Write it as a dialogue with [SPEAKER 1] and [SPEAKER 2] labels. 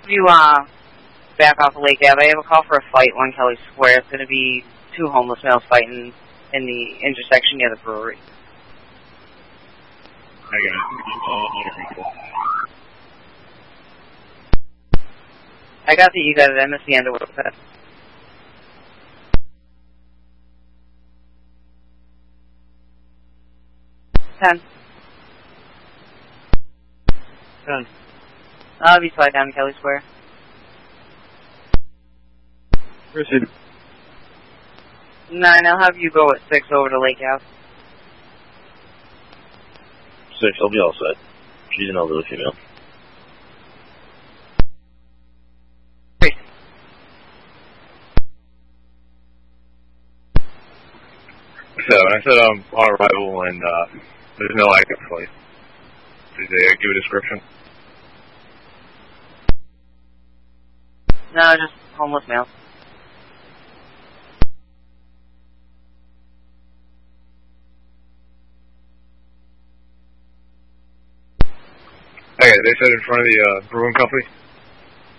[SPEAKER 1] You, back off of Lake Ave. I have a call for a fight, 1 Kelly Square. It's going to be 2 homeless males fighting in the intersection near the brewery.
[SPEAKER 2] I got it.
[SPEAKER 1] I got that you got it. I missed the end of what it said. Ten. I'll be slide down Kelly Square.
[SPEAKER 2] Proceed.
[SPEAKER 1] 9, I'll have you go at 6 over to Lake Ave.
[SPEAKER 3] 6, I'll be all set. She's an elderly female.
[SPEAKER 2] So, I said on arrival and there's no active flight. Did they give a description?
[SPEAKER 1] No, just homeless males.
[SPEAKER 2] Okay, they said in front of the brewing company?